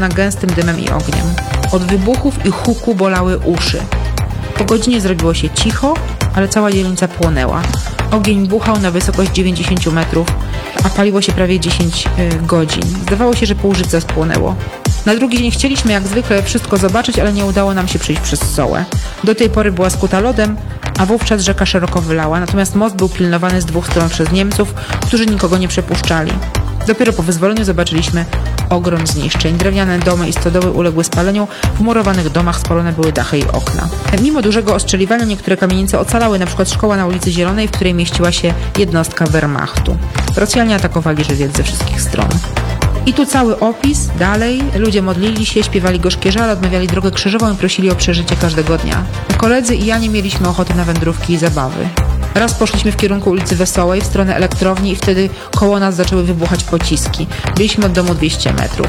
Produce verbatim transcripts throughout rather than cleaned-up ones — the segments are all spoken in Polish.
otoczona gęstym dymem i ogniem. Od wybuchów i huku bolały uszy. Po godzinie zrobiło się cicho, ale cała dzielnica płonęła. Ogień buchał na wysokość dziewięćdziesiąt metrów, a paliło się prawie dziesięć godzin. Zdawało się, że pół Żywca spłonęło. Na drugi dzień chcieliśmy jak zwykle wszystko zobaczyć, ale nie udało nam się przejść przez Sołę. Do tej pory była skuta lodem, a wówczas rzeka szeroko wylała, natomiast most był pilnowany z dwóch stron przez Niemców, którzy nikogo nie przepuszczali. Dopiero po wyzwoleniu zobaczyliśmy ogrom zniszczeń. Drewniane domy i stodoły uległy spaleniu, w murowanych domach spalone były dachy i okna. Mimo dużego ostrzeliwania niektóre kamienice ocalały, np. szkoła na ulicy Zielonej, w której mieściła się jednostka Wehrmachtu. Rosjanie atakowali Żywiec ze wszystkich stron. I tu cały opis, dalej, ludzie modlili się, śpiewali gorzkie żale, odmawiali drogę krzyżową i prosili o przeżycie każdego dnia. Koledzy i ja nie mieliśmy ochoty na wędrówki i zabawy. Raz poszliśmy w kierunku ulicy Wesołej, w stronę elektrowni i wtedy koło nas zaczęły wybuchać pociski. Byliśmy od domu dwieście metrów.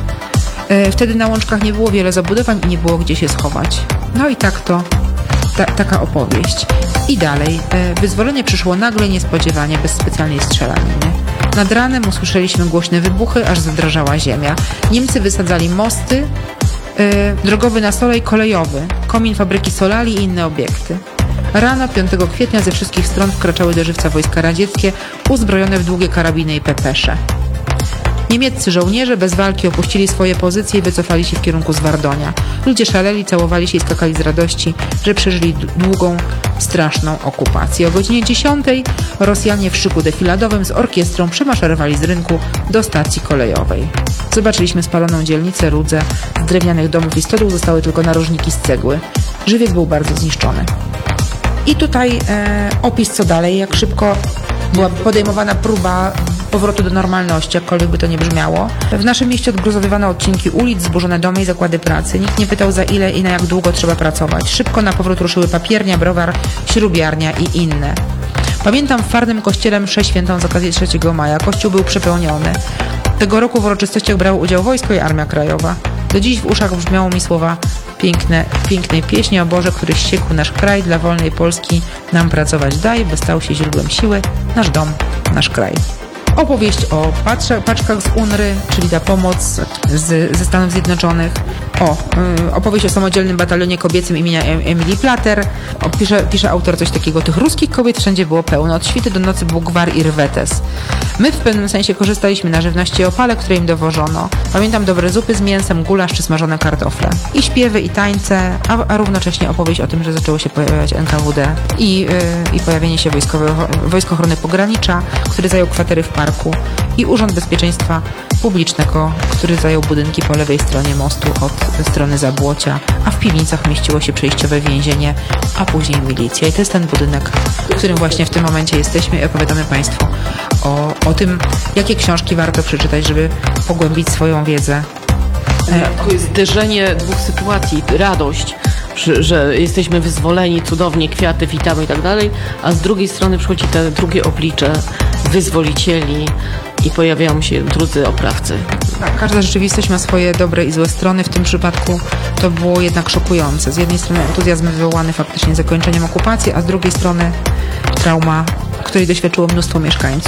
Wtedy na Łączkach nie było wiele zabudowań i nie było gdzie się schować. No i tak to, ta, taka opowieść. I dalej, wyzwolenie przyszło nagle, niespodziewanie, bez specjalnej strzelaniny. Nad ranem usłyszeliśmy głośne wybuchy, aż zadrażała ziemia. Niemcy wysadzali mosty, yy, drogowy na Solej, kolejowy, komin fabryki Solali i inne obiekty. Rano piątego kwietnia ze wszystkich stron wkraczały do Żywca wojska radzieckie, uzbrojone w długie karabiny i pepesze. Niemieccy żołnierze bez walki opuścili swoje pozycje i wycofali się w kierunku Zwardonia. Ludzie szaleli, całowali się i skakali z radości, że przeżyli długą, straszną okupację. O godzinie dziesiątej Rosjanie w szyku defiladowym z orkiestrą przemaszerowali z rynku do stacji kolejowej. Zobaczyliśmy spaloną dzielnicę, Rudzę. Z drewnianych domów i stodół zostały tylko narożniki z cegły. Żywiec był bardzo zniszczony. I tutaj e, opis co dalej, jak szybko była podejmowana próba powrotu do normalności, jakkolwiek by to nie brzmiało. W naszym mieście odgruzowywano odcinki ulic, zburzone domy i zakłady pracy. Nikt nie pytał, za ile i na jak długo trzeba pracować. Szybko na powrót ruszyły papiernia, browar, śrubiarnia i inne. Pamiętam w Farnym kościele mszę świętą z okazji trzeciego maja. Kościół był przepełniony. Tego roku w uroczystościach brało udział wojsko i Armia Krajowa. Do dziś w uszach brzmiało mi słowa piękne, pięknej pieśni o Boże, który ściekł nasz kraj, dla wolnej Polski nam pracować daj, by stał się źródłem siły, nasz dom, nasz kraj. Opowieść o paczkach, paczkach z UNRY, czyli ta pomoc z, ze Stanów Zjednoczonych. O, yy, opowieść o samodzielnym batalionie kobiecym imienia Emilii Plater. O, pisze, pisze autor coś takiego. Tych ruskich kobiet wszędzie było pełno. Od świty do nocy był gwar i rwetes. My w pewnym sensie korzystaliśmy na żywności i opale, które im dowożono. Pamiętam dobre zupy z mięsem, gulasz czy smażone kartofle. I śpiewy, i tańce, a, a równocześnie opowieść o tym, że zaczęło się pojawiać N K W D i, yy, i pojawienie się wojskowego, Wojsk Ochrony Pogranicza, który zajął kwatery w parku, i Urząd Bezpieczeństwa Publicznego, który zajął budynki po lewej stronie mostu od strony Zabłocia, a w piwnicach mieściło się przejściowe więzienie, a później milicja. I to jest ten budynek, w którym właśnie w tym momencie jesteśmy i opowiadamy Państwu o, o tym, jakie książki warto przeczytać, żeby pogłębić swoją wiedzę. To jest zderzenie dwóch sytuacji. Radość, że jesteśmy wyzwoleni, cudownie, kwiaty, witamy i tak dalej, a z drugiej strony przychodzi te drugie oblicze wyzwolicieli i pojawiają się drudzy oprawcy. Tak, każda rzeczywistość ma swoje dobre i złe strony. W tym przypadku to było jednak szokujące. Z jednej strony entuzjazm wywołany faktycznie zakończeniem okupacji, a z drugiej strony trauma, której doświadczyło mnóstwo mieszkańców.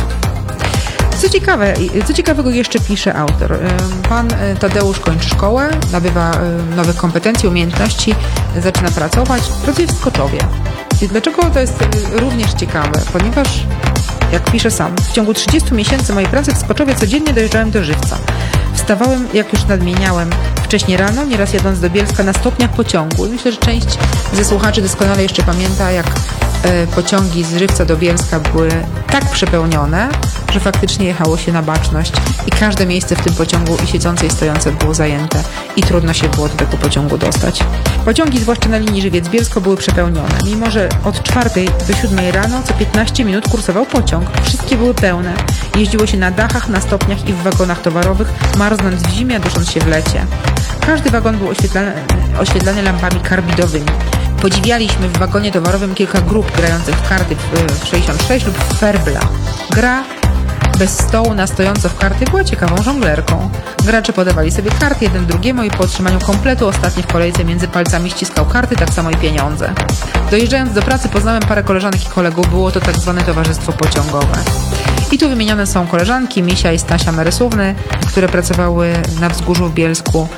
Co ciekawe, co ciekawego jeszcze pisze autor. Pan Tadeusz kończy szkołę, nabywa nowych kompetencji, umiejętności, zaczyna pracować, pracuje w Skoczowie. I dlaczego to jest również ciekawe? Ponieważ, jak pisze sam, w ciągu trzydziestu miesięcy mojej pracy w Skoczowie codziennie dojeżdżałem do Żywca. Wstawałem, jak już nadmieniałem, wcześniej rano, nieraz jadąc do Bielska na stopniach pociągu. I myślę, że część ze słuchaczy doskonale jeszcze pamięta, jak e, pociągi z Żywca do Bielska były tak przepełnione, że faktycznie jechało się na baczność i każde miejsce w tym pociągu i siedzące i stojące było zajęte i trudno się było do tego pociągu dostać. Pociągi, zwłaszcza na linii Żywiec-Bielsko, były przepełnione, mimo że od czwartej do siódmej rano co piętnaście minut kursował pociąg. Wszystkie były pełne. Jeździło się na dachach, na stopniach i w wagonach towarowych, marznąc w zimie, a dusząc się w lecie. Każdy wagon był oświetlany, oświetlany lampami karbidowymi. Podziwialiśmy w wagonie towarowym kilka grup grających w karty w, w sześćdziesiąt sześć lub w ferbla. Gra bez stołu na stojąco w karty była ciekawą żonglerką. Gracze podawali sobie karty jeden drugiemu i po otrzymaniu kompletu ostatni w kolejce między palcami ściskał karty, tak samo i pieniądze. Dojeżdżając do pracy poznałem parę koleżanek i kolegów, było to tak zwane towarzystwo pociągowe. I tu wymienione są koleżanki Misia i Stasia Merysówny, które pracowały na Wzgórzu w Bielsku